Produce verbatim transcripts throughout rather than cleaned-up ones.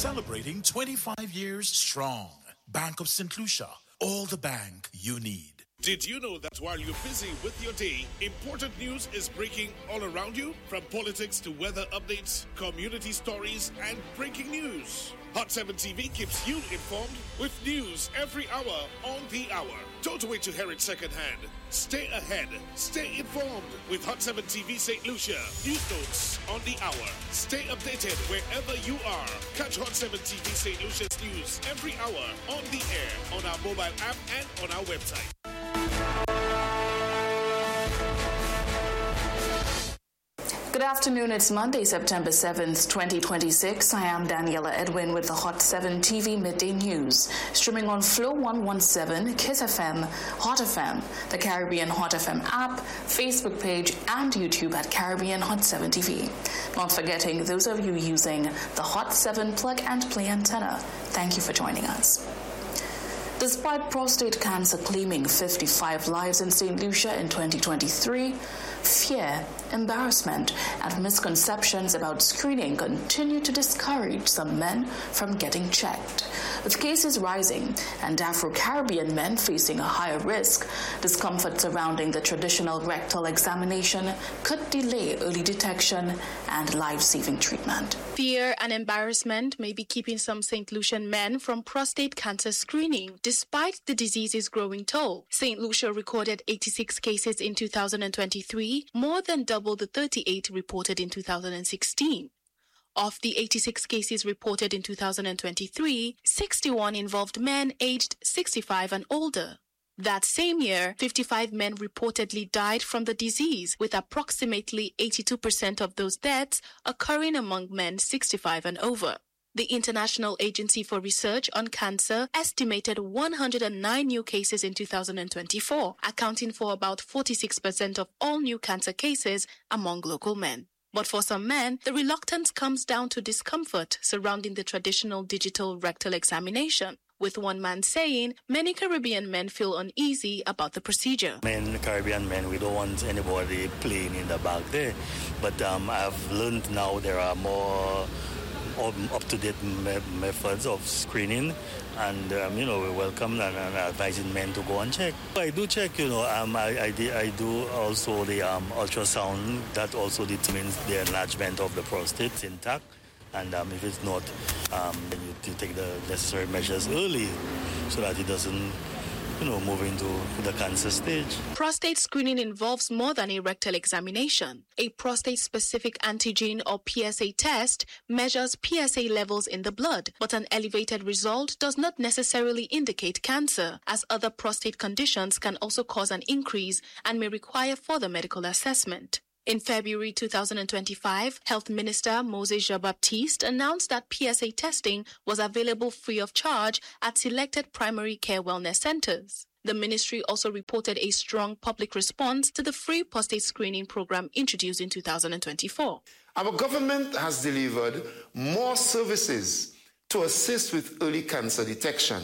Celebrating twenty-five years strong. Bank of Saint Lucia, all the bank you need. Did you know that while you're busy with your day, important news is breaking all around you? From politics to weather updates, community stories, and breaking news. Hot seven T V keeps you informed with news every hour on the hour. Don't wait to hear it secondhand. Stay ahead. Stay informed with Hot seven T V Saint Lucia. News notes on the hour. Stay updated wherever you are. Catch Hot seven T V Saint Lucia's news every hour on the air, on our mobile app, and on our website. Good afternoon, it's Monday, September seventh, twenty twenty-six. I am Daniela Edwin with the Hot seven T V Midday News. Streaming on Flow one seventeen, Kiss F M, Hot F M, the Caribbean Hot F M app, Facebook page, and YouTube at Caribbean Hot seven T V. Not forgetting those of you using the Hot seven plug and play antenna. Thank you for joining us. Despite prostate cancer claiming fifty-five lives in Saint Lucia in twenty twenty-three, fear, embarrassment, and misconceptions about screening continue to discourage some men from getting checked. With cases rising and Afro-Caribbean men facing a higher risk, discomfort surrounding the traditional rectal examination could delay early detection and life-saving treatment. Fear and embarrassment may be keeping some Saint Lucian men from prostate cancer screening, despite the disease's growing toll. Saint Lucia recorded eighty-six cases in two thousand twenty-three, more than double the thirty-eight reported in two thousand sixteen. Of the eighty-six cases reported in two thousand twenty-three, sixty-one involved men aged sixty-five and older. That same year, fifty-five men reportedly died from the disease, with approximately eighty-two percent of those deaths occurring among men sixty-five and over. The International Agency for Research on Cancer estimated one hundred nine new cases in two thousand twenty-four, accounting for about forty-six percent of all new cancer cases among local men. But for some men, the reluctance comes down to discomfort surrounding the traditional digital rectal examination, with one man saying many Caribbean men feel uneasy about the procedure. Men, Caribbean men, we don't want anybody playing in the back there. But um, I've learned now there are more up-to-date me- methods of screening, and um, you know, we welcome and, and advising men to go and check. I do check, you know, um, I, I, I do also the um, ultrasound that also determines the enlargement of the prostate intact, and um, if it's not, um, then you, you take the necessary measures early so that it doesn't, you know, move into the cancer stage. Prostate screening involves more than a rectal examination. A prostate-specific antigen or P S A test measures P S A levels in the blood, but an elevated result does not necessarily indicate cancer, as other prostate conditions can also cause an increase and may require further medical assessment. In February two thousand twenty-five, Health Minister Moses Jean-Baptiste announced that P S A testing was available free of charge at selected primary care wellness centers. The ministry also reported a strong public response to the free prostate screening program introduced in two thousand twenty-four. Our government has delivered more services to assist with early cancer detection.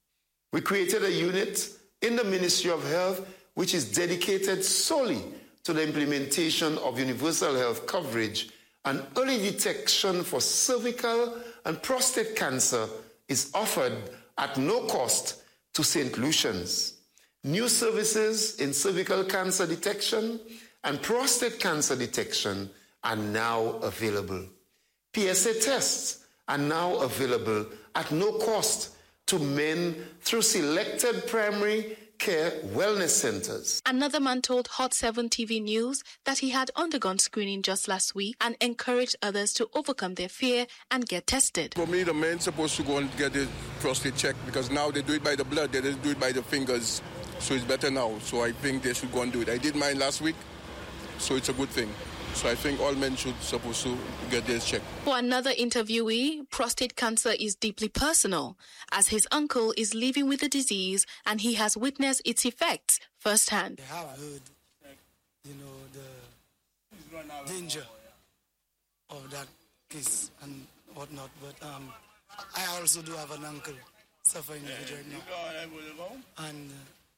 We created a unit in the Ministry of Health which is dedicated solely to the implementation of universal health coverage, and early detection for cervical and prostate cancer is offered at no cost to Saint Lucians. New services in cervical cancer detection and prostate cancer detection are now available. P S A tests are now available at no cost to men through selected primary care wellness centers. Another man told Hot seven T V News that he had undergone screening just last week and encouraged others to overcome their fear and get tested. For me, the men supposed to go and get the prostate checked because now they do it by the blood, they don't do it by the fingers. So it's better now. So I think they should go and do it. I did mine last week, so it's a good thing. So I think all men should supposed to get theirs checked. For another interviewee, prostate cancer is deeply personal, as his uncle is living with the disease and he has witnessed its effects firsthand. I have heard, you know, the danger of that case and whatnot, but um, I also do have an uncle suffering with it right now. And uh,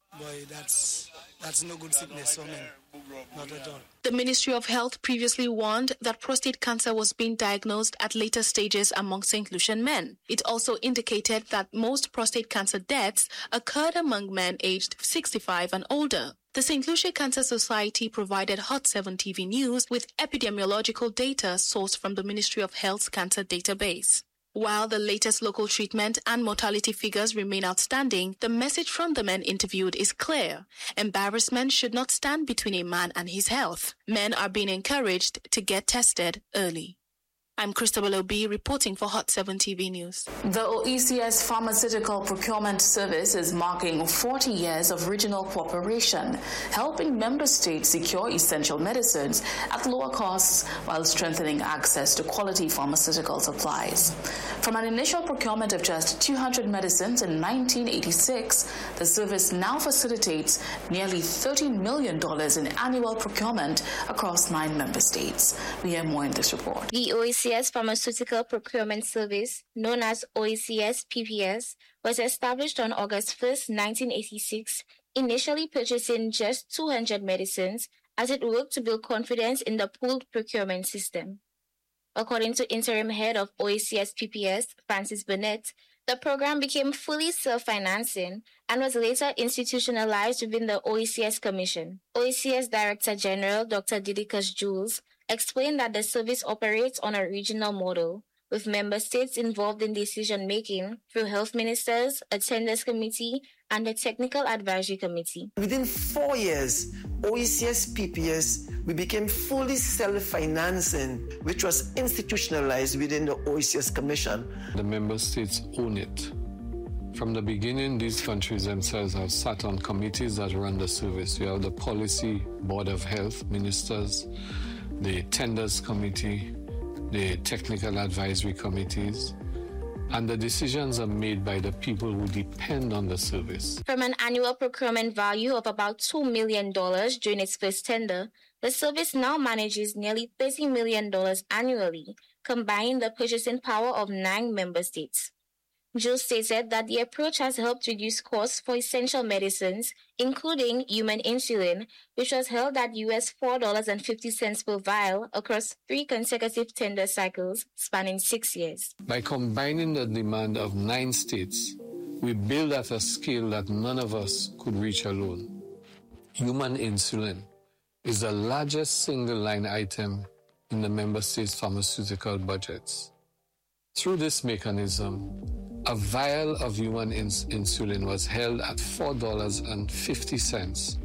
boy, that's that's no good sickness for men, not at all. The Ministry of Health previously warned that prostate cancer was being diagnosed at later stages among Saint Lucian men. It also indicated that most prostate cancer deaths occurred among men aged sixty-five and older. The Saint Lucia Cancer Society provided Hot seven T V News with epidemiological data sourced from the Ministry of Health's cancer database. While the latest local treatment and mortality figures remain outstanding, the message from the men interviewed is clear. Embarrassment should not stand between a man and his health. Men are being encouraged to get tested early. I'm Christabel Obi reporting for Hot seven T V News. The O E C S Pharmaceutical Procurement Service is marking forty years of regional cooperation, helping member states secure essential medicines at lower costs while strengthening access to quality pharmaceutical supplies. From an initial procurement of just two hundred medicines in nineteen eighty-six, the service now facilitates nearly thirteen million dollars in annual procurement across nine member states. We hear more in this report. The O E C S Pharmaceutical Procurement Service, known as O E C S P P S, was established on August first, nineteen eighty-six, initially purchasing just two hundred medicines as it worked to build confidence in the pooled procurement system. According to interim head of O E C S P P S, Francis Burnett, the program became fully self-financing and was later institutionalized within the O E C S Commission. O E C S Director General Doctor Didicus Jules explained that the service operates on a regional model, with member states involved in decision-making through health ministers, a tenders committee, and a technical advisory committee. Within four years, O E C S P P S, we became fully self-financing, which was institutionalized within the O E C S Commission. The member states own it. From the beginning, these countries themselves have sat on committees that run the service. You have the Policy Board of Health Ministers, the Tenders Committee, the Technical Advisory Committees, and the decisions are made by the people who depend on the service. From an annual procurement value of about two million dollars during its first tender, the service now manages nearly thirty million dollars annually, combining the purchasing power of nine member states. Jules stated that the approach has helped reduce costs for essential medicines, including human insulin, which was held at U S four dollars and fifty cents per vial across three consecutive tender cycles spanning six years. By combining the demand of nine states, we build at a scale that none of us could reach alone. Human insulin is the largest single line item in the member states' pharmaceutical budgets. Through this mechanism, a vial of human ins- insulin was held at four dollars and fifty cents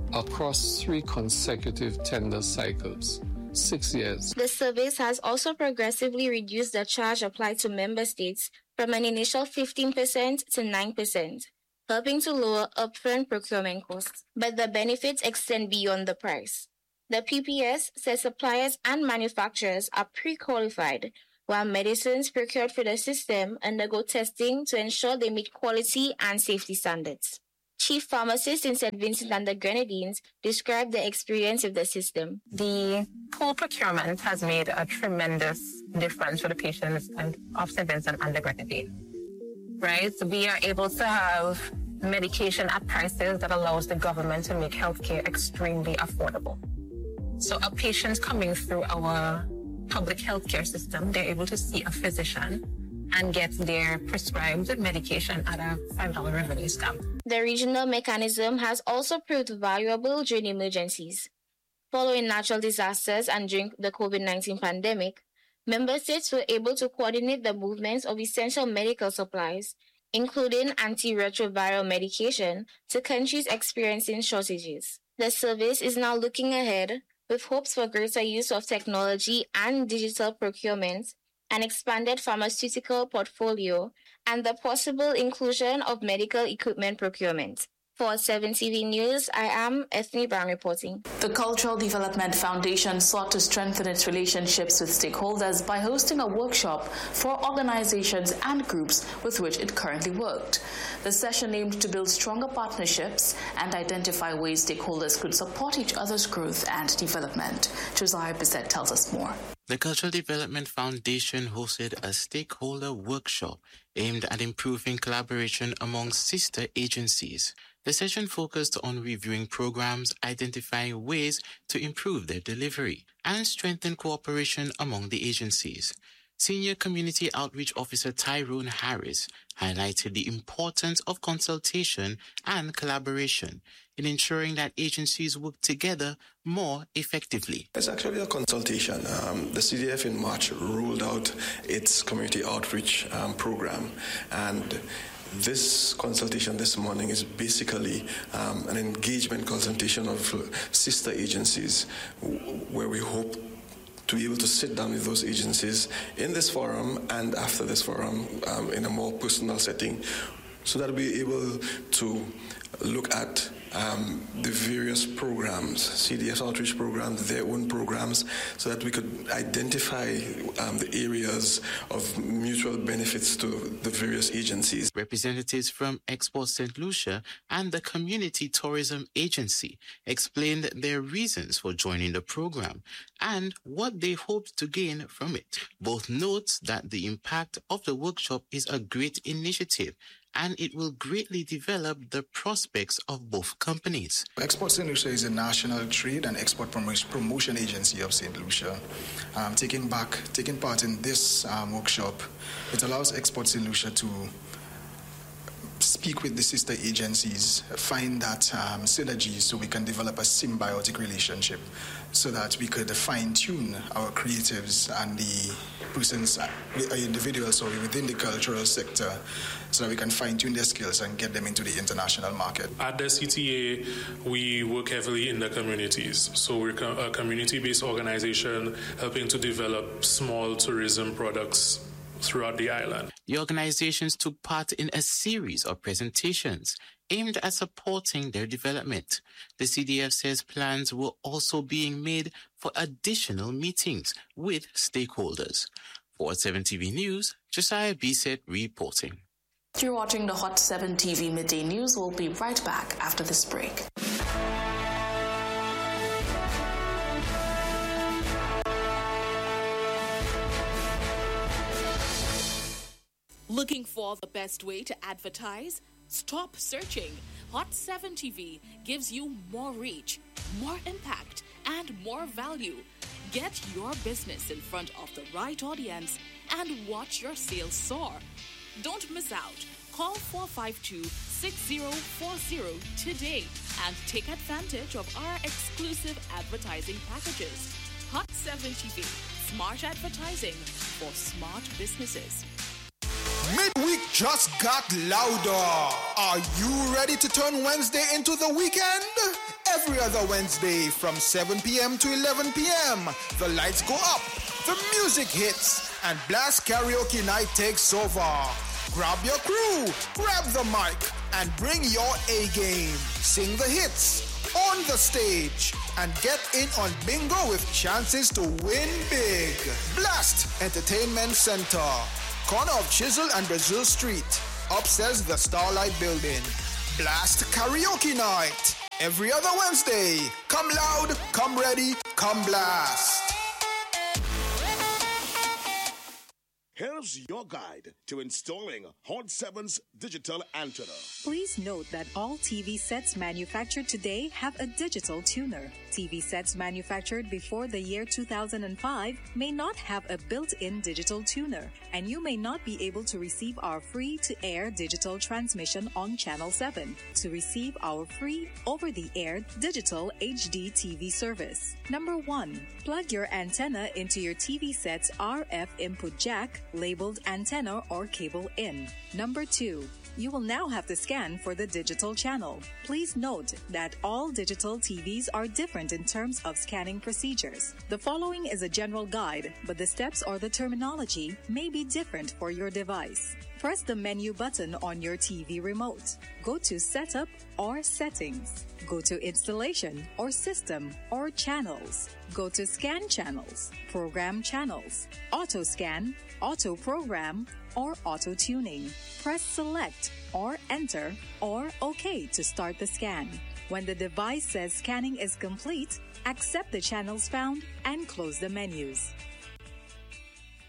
across three consecutive tender cycles, six years. The service has also progressively reduced the charge applied to member states from an initial fifteen percent to nine percent, helping to lower upfront procurement costs. But the benefits extend beyond the price. The P P S says suppliers and manufacturers are pre-qualified, while medicines procured for the system undergo testing to ensure they meet quality and safety standards. Chief pharmacist in Saint Vincent and the Grenadines described the experience of the system. The pool procurement has made a tremendous difference for the patients of Saint Vincent and the Grenadines. Right? So we are able to have medication at prices that allows the government to make healthcare extremely affordable. So a patient coming through our public healthcare system, they're able to see a physician and get their prescribed medication at a five dollars revenue stamp. The regional mechanism has also proved valuable during emergencies. Following natural disasters and during the COVID nineteen pandemic, member states were able to coordinate the movements of essential medical supplies, including antiretroviral medication, to countries experiencing shortages. The service is now looking ahead with hopes for greater use of technology and digital procurement, an expanded pharmaceutical portfolio, and the possible inclusion of medical equipment procurement. For seven T V News, I am Ethne Brown reporting. The Cultural Development Foundation sought to strengthen its relationships with stakeholders by hosting a workshop for organizations and groups with which it currently worked. The session aimed to build stronger partnerships and identify ways stakeholders could support each other's growth and development. Josiah Bissett tells us more. The Cultural Development Foundation hosted a stakeholder workshop aimed at improving collaboration among sister agencies. The session focused on reviewing programs, identifying ways to improve their delivery, and strengthen cooperation among the agencies. Senior Community Outreach Officer Tyrone Harris highlighted the importance of consultation and collaboration in ensuring that agencies work together more effectively. It's actually a consultation. Um, the C D F in March rolled out its community outreach um, program, and this consultation this morning is basically um, an engagement consultation of sister agencies where we hope to be able to sit down with those agencies in this forum and after this forum um, in a more personal setting so that we're able to look at um, the various programs, C D F's outreach programs, their own programs, so that we could identify um, the areas of mutual benefits to the various agencies. Representatives from Export Saint Lucia and the Community Tourism Agency explained their reasons for joining the program and what they hoped to gain from it. Both note that the impact of the workshop is a great initiative and it will greatly develop the prospects of both companies. Export Saint Lucia is a national trade and export promotion agency of Saint Lucia. Um, taking back, taking part in this um, workshop, it allows Export Saint Lucia to speak with the sister agencies, find that um, synergy so we can develop a symbiotic relationship so that we could fine-tune our creatives and the persons, uh, individuals sorry, within the cultural sector so that we can fine-tune their skills and get them into the international market. At the C T A, we work heavily in the communities. So we're a community-based organization helping to develop small tourism products throughout the island. The organizations took part in a series of presentations aimed at supporting their development. The C D F says plans were also being made for additional meetings with stakeholders. For Hot seven T V News, Josiah Bisset reporting. You're watching the Hot seven T V Midday News. We'll be right back after this break. Looking for the best way to advertise? Stop searching. Hot seven T V gives you more reach, more impact, and more value. Get your business in front of the right audience and watch your sales soar. Don't miss out. Call four five two, six zero four zero today and take advantage of our exclusive advertising packages. Hot seven T V, smart advertising for smart businesses. Midweek just got louder. Are you ready to turn Wednesday into the weekend? Every other Wednesday from seven p.m. to eleven p.m., the lights go up, the music hits, and Blast Karaoke Night takes over. Grab your crew, grab the mic, and bring your A game. Sing the hits on the stage and get in on bingo with chances to win big. Blast Entertainment Center, corner of Chisel and Brazil Street, upstairs the Starlight Building. Blast Karaoke Night, every other Wednesday. Come loud, come ready, come blast. Here's your guide to installing Hot seven's digital antenna. Please note that all T V sets manufactured today have a digital tuner. T V sets manufactured before the year two thousand five may not have a built-in digital tuner, and you may not be able to receive our free-to-air digital transmission on Channel seven to receive our free over-the-air digital H D T V service. Number one, plug your antenna into your T V set's R F input jack labeled antenna or cable in. Number two, you will now have to scan for the digital channel. Please note that all digital T Vs are different in terms of scanning procedures. The following is a general guide, but the steps or the terminology may be different for your device. Press the menu button on your T V remote. Go to Setup or Settings. Go to Installation or System or Channels. Go to Scan Channels, Program Channels, Auto Scan, Auto Program, or Auto Tuning. Press Select or Enter or OK to start the scan. When the device says scanning is complete, accept the channels found and close the menus.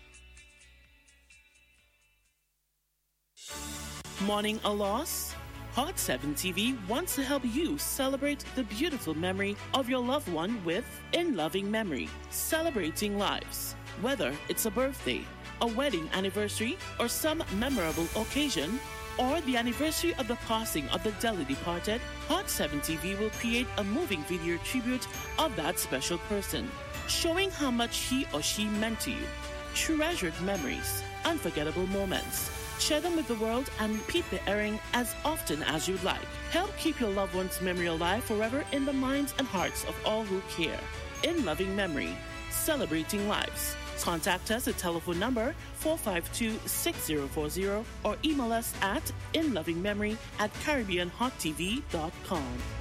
Mourning a loss? Hot seven T V wants to help you celebrate the beautiful memory of your loved one with In Loving Memory, celebrating lives. Whether it's a birthday, a wedding anniversary, or some memorable occasion, or the anniversary of the passing of the dearly departed, Hot seven T V will create a moving video tribute of that special person, showing how much he or she meant to you. Treasured memories, unforgettable moments. Share them with the world and repeat the airing as often as you'd like. Help keep your loved one's memory alive forever in the minds and hearts of all who care. In Loving Memory, celebrating lives. Contact us at telephone number four five two, six zero four zero or email us at inlovingmemory at caribbean hot t v dot com.